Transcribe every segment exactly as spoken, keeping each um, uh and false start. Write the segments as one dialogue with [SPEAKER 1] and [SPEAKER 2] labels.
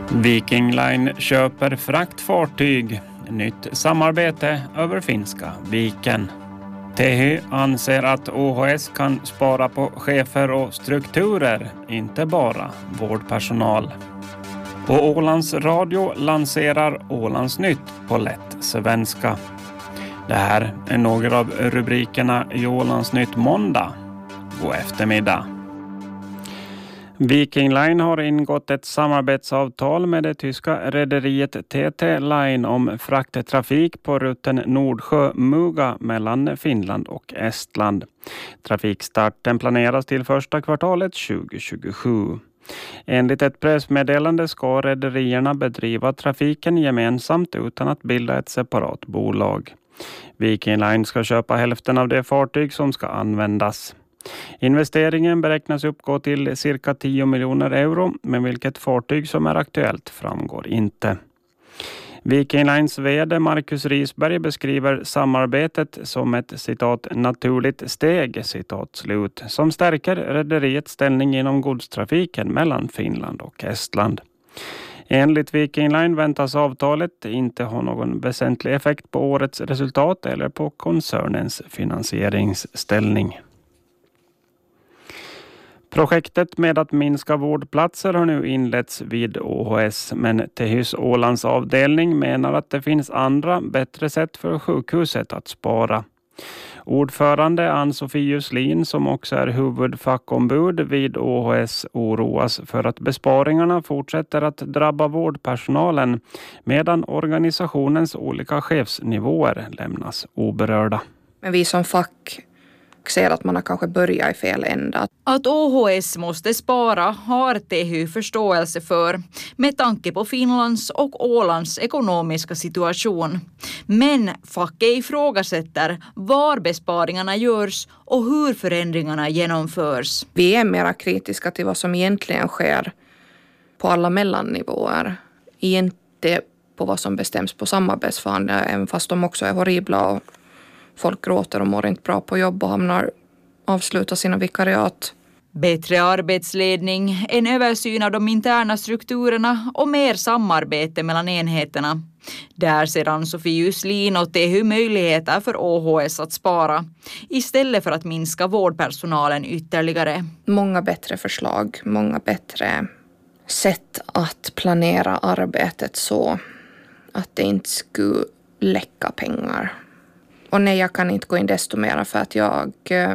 [SPEAKER 1] Viking Line köper fraktfartyg. Nytt samarbete över Finska viken. Tehy anser att O H S kan spara på chefer och strukturer, inte bara vårdpersonal. Och Ålands Radio lanserar Ålandsnytt på lätt svenska. Det här är några av rubrikerna i Ålandsnytt måndag. God eftermiddag. Viking Line har ingått ett samarbetsavtal med det tyska rederiet T T Line om frakttrafik på rutten Nordsjö-Muga mellan Finland och Estland. Trafikstarten planeras till första kvartalet tjugo tjugosju. Enligt ett pressmeddelande ska rederierna bedriva trafiken gemensamt utan att bilda ett separat bolag. Viking Line ska köpa hälften av det fartyg som ska användas. Investeringen beräknas uppgå till cirka tio miljoner euro, men vilket fartyg som är aktuellt framgår inte. Viking Lines vd Marcus Risberg beskriver samarbetet som ett citat naturligt steg citat slut som stärker rederiets ställning inom godstrafiken mellan Finland och Estland. Enligt Viking Line väntas avtalet inte ha någon väsentlig effekt på årets resultat eller på koncernens finansieringsställning. Projektet med att minska vårdplatser har nu inletts vid O H S, men Tehys Ålands avdelning menar att det finns andra, bättre sätt för sjukhuset att spara. Ordförande Ann-Sofie Juslin, som också är huvudfackombud vid O H S, oroas för att besparingarna fortsätter att drabba vårdpersonalen medan organisationens olika chefsnivåer lämnas oberörda.
[SPEAKER 2] Men vi som fack ser att man har kanske börjat i fel ända.
[SPEAKER 3] Att O H S måste spara har Tehy förståelse för med tanke på Finlands och Ålands ekonomiska situation. Men facket ifrågasätter var besparingarna görs och hur förändringarna genomförs.
[SPEAKER 2] Vi är mera kritiska till vad som egentligen sker på alla mellannivåer. Inte på vad som bestäms på samarbetsförhandlingar, även fast de också är horribla och folk gråter och mår inte bra på jobb och hamnar avsluta sina vikariat.
[SPEAKER 3] Bättre arbetsledning, en översyn av de interna strukturerna och mer samarbete mellan enheterna. Där ser Ann-Sofie Juslin och Tehy möjligheter för O H S att spara istället för att minska vårdpersonalen ytterligare.
[SPEAKER 2] Många bättre förslag, många bättre sätt att planera arbetet så att det inte skulle läcka pengar. Och nej, jag kan inte gå in desto mer för att jag,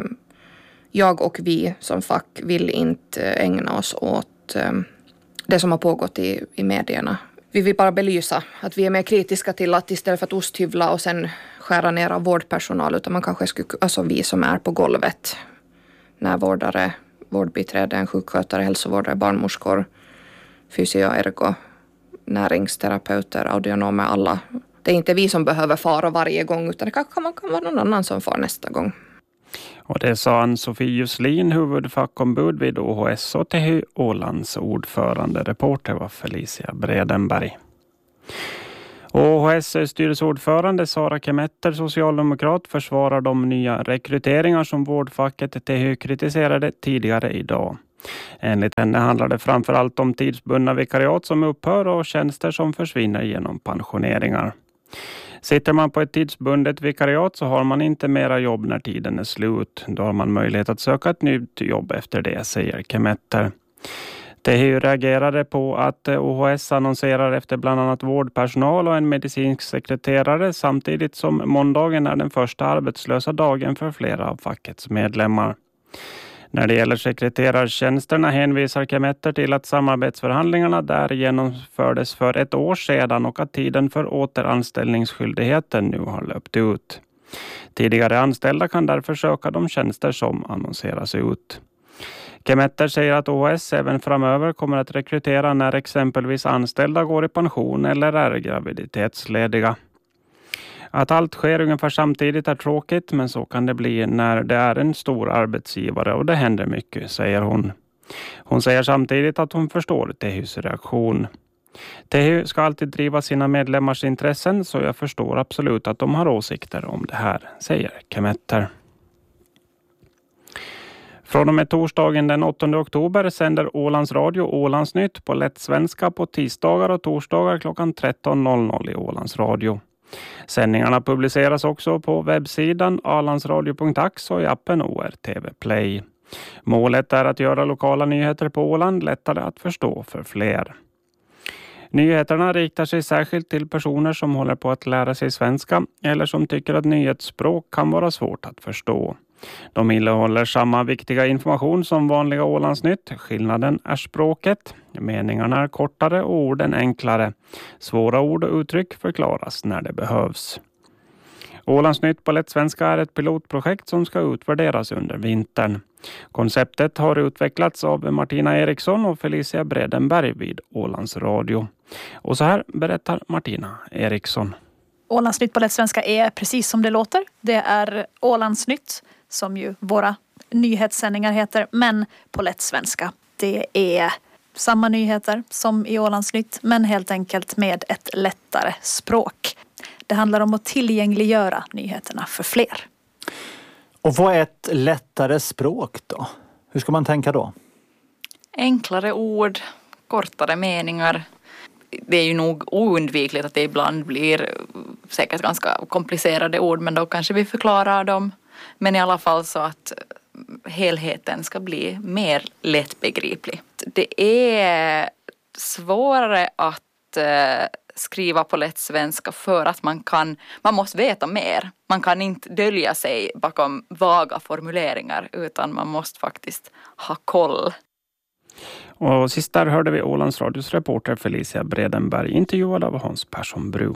[SPEAKER 2] jag och vi som fack vill inte ägna oss åt det som har pågått i, i medierna. Vi vill bara belysa att vi är mer kritiska till att istället för att osthyvla och sen skära ner av vårdpersonal, utan man kanske skulle, alltså vi som är på golvet, närvårdare, vårdbiträden, sjukskötare, hälsovårdare, barnmorskor, fysio, ergo, näringsterapeuter, audionomer, alla. Det är inte vi som behöver fara varje gång, utan det kan, kan, kan vara någon annan som far nästa gång.
[SPEAKER 1] Och det sa Ann-Sofie Juslin, huvudfackombud vid O H S, och Tehy Ålands ordförande. Reporter var Felicia Bredenberg. O H S styrelseordförande Sara Kemetter, socialdemokrat, försvarar de nya rekryteringar som vårdfacket Tehy kritiserade tidigare idag. Enligt henne handlar det framförallt om tidsbundna vikariat som upphör och tjänster som försvinner genom pensioneringar. Sitter man på ett tidsbundet vikariat så har man inte mera jobb när tiden är slut. Då har man möjlighet att söka ett nytt jobb efter det, säger Kemetter. Tehy reagerade på att O H S annonserar efter bland annat vårdpersonal och en medicinsk sekreterare samtidigt som måndagen är den första arbetslösa dagen för flera av fackets medlemmar. När det gäller sekreterartjänsterna hänvisar Kemetter till att samarbetsförhandlingarna där genomfördes för ett år sedan och att tiden för återanställningsskyldigheten nu har löpt ut. Tidigare anställda kan därför söka de tjänster som annonseras ut. Kemetter säger att O H S även framöver kommer att rekrytera när exempelvis anställda går i pension eller är graviditetslediga. Att allt sker ungefär samtidigt är tråkigt, men så kan det bli när det är en stor arbetsgivare och det händer mycket, säger hon. Hon säger samtidigt att hon förstår Tehys reaktion. Tehy ska alltid driva sina medlemmars intressen, så jag förstår absolut att de har åsikter om det här, säger Kemetter. Från och med torsdagen den åttonde oktober sänder Ålands Radio Ålandsnytt på lätt svenska på tisdagar och torsdagar klockan tretton noll noll i Ålands Radio. Sändningarna publiceras också på webbsidan alandsradio punkt ax och i appen O R T V Play. Målet är att göra lokala nyheter på Åland lättare att förstå för fler. Nyheterna riktar sig särskilt till personer som håller på att lära sig svenska eller som tycker att nyhetsspråk kan vara svårt att förstå. De innehåller samma viktiga information som vanliga Ålandsnytt. Skillnaden är språket. Meningarna är kortare och orden enklare. Svåra ord och uttryck förklaras när det behövs. Ålandsnytt på lätt svenska är ett pilotprojekt som ska utvärderas under vintern. Konceptet har utvecklats av Martina Eriksson och Felicia Bredenberg vid Ålands Radio. Och så här berättar Martina Eriksson.
[SPEAKER 4] Ålandsnytt på lätt svenska är precis som det låter. Det är Ålandsnytt, som ju våra nyhetssändningar heter, men på lätt svenska. Det är samma nyheter som i Ålandsnytt, men helt enkelt med ett lättare språk. Det handlar om att tillgängliggöra nyheterna för fler.
[SPEAKER 5] Och vad är ett lättare språk då? Hur ska man tänka då?
[SPEAKER 3] Enklare ord, kortare meningar. Det är ju nog oundvikligt att det ibland blir säkert ganska komplicerade ord, men då kanske vi förklarar dem. Men i alla fall så att helheten ska bli mer lättbegriplig. Det är svårare att skriva på lätt svenska för att man kan, man måste veta mer. Man kan inte dölja sig bakom vaga formuleringar, utan man måste faktiskt ha koll.
[SPEAKER 1] Och sist där hörde vi Ålands Radios reporter Felicia Bredenberg intervjuad av Hans Persson Bru.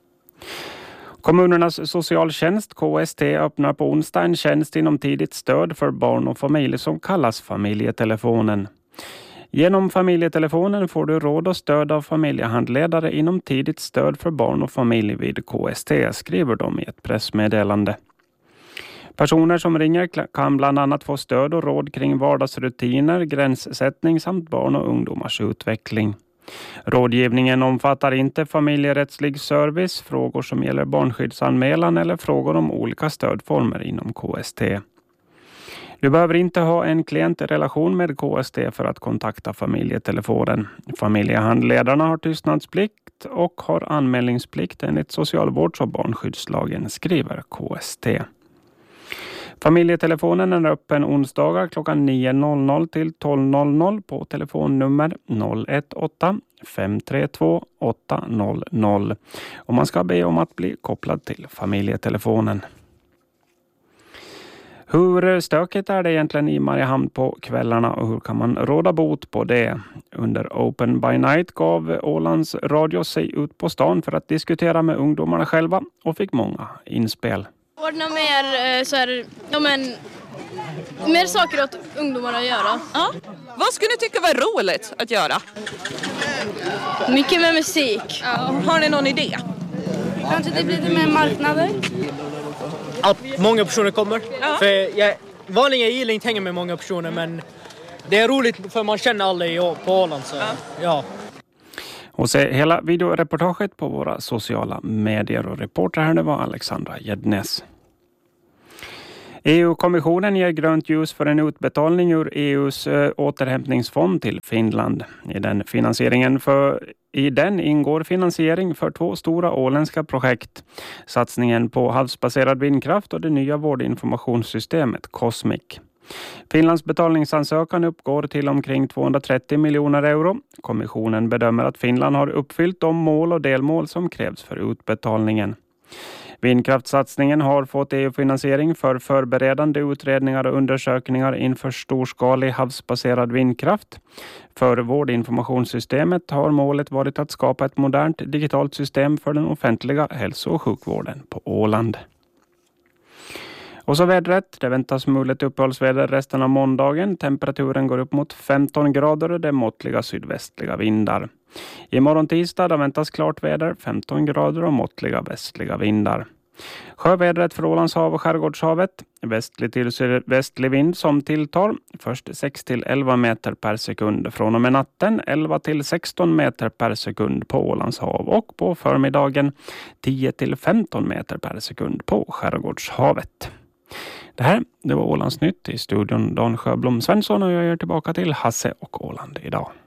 [SPEAKER 1] Kommunernas socialtjänst K S T öppnar på onsdag en tjänst inom tidigt stöd för barn och familj som kallas familjetelefonen. Genom familjetelefonen får du råd och stöd av familjehandledare inom tidigt stöd för barn och familj vid K S T, skriver de i ett pressmeddelande. Personer som ringer kan bland annat få stöd och råd kring vardagsrutiner, gränssättning samt barn och ungdomars utveckling. Rådgivningen omfattar inte familjerättslig service, frågor som gäller barnskyddsanmälan eller frågor om olika stödformer inom K S T. Du behöver inte ha en klientrelation med K S T för att kontakta familjetelefonen. Familjehandledarna har tystnadsplikt och har anmälningsplikt enligt socialvårds- och barnskyddslagen, skriver K S T. Familjetelefonen är öppen onsdagar klockan nio noll noll till tolv noll noll på telefonnummer noll ett åtta fem tre två åtta noll noll. Och man ska be om att bli kopplad till familjetelefonen. Hur stökigt är det egentligen i Mariehamn på kvällarna och hur kan man råda bot på det? Under Open by Night gav Ålands Radio sig ut på stan för att diskutera med ungdomarna själva och fick många inspel.
[SPEAKER 6] Ordna mer, så här, ja, men, mer saker åt ungdomar att göra.
[SPEAKER 7] Ja. Vad skulle ni tycka var roligt att göra?
[SPEAKER 6] Mycket med musik.
[SPEAKER 7] Ja. Har ni någon idé?
[SPEAKER 6] Kanske det blir lite mer marknader.
[SPEAKER 8] Att många personer kommer. Ja. För jag, vanligen gillar inte hänga med många personer, men det är roligt för man känner alla på Åland. Så, ja. Ja.
[SPEAKER 1] Och se hela videoreportaget på våra sociala medier, och reporter här det var Alexandra Gäddnes. E U-kommissionen ger grönt ljus för en utbetalning ur E U:s äh, återhämtningsfond till Finland. I den, finansieringen för, I den ingår finansiering för två stora åländska projekt. Satsningen på havsbaserad vindkraft och det nya vårdinformationssystemet Cosmic. Finlands betalningsansökan uppgår till omkring tvåhundratrettio miljoner euro. Kommissionen bedömer att Finland har uppfyllt de mål och delmål som krävs för utbetalningen. Vindkraftsatsningen har fått E U-finansiering för förberedande utredningar och undersökningar inför storskalig havsbaserad vindkraft. För vårdinformationssystemet har målet varit att skapa ett modernt digitalt system för den offentliga hälso- och sjukvården på Åland. Och så vädret. Det väntas mulet uppehållsväder resten av måndagen. Temperaturen går upp mot femton grader och det är måttliga sydvästliga vindar. Imorgon tisdag då väntas klart väder, femton grader och måttliga västliga vindar. Sjövädret för Ålands hav och skärgårdshavet. Västlig till sydvästlig vind som tilltar. Först sex till elva meter per sekund från och med natten. elva till sexton meter per sekund på Ålands hav. Och på förmiddagen tio till femton meter per sekund på skärgårdshavet. Det här det var Ålandsnytt, i studion Dan Sjöblom Svensson, och jag är tillbaka till Hasse och Åland idag.